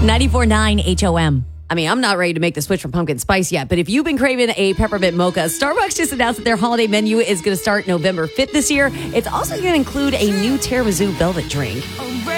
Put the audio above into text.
94.9 HOM. I mean, I'm not ready to make the switch from pumpkin spice yet, but if you've been craving a peppermint mocha, Starbucks just announced that their holiday menu is going to start November 5th this year. It's also going to include a new tiramisu velvet drink.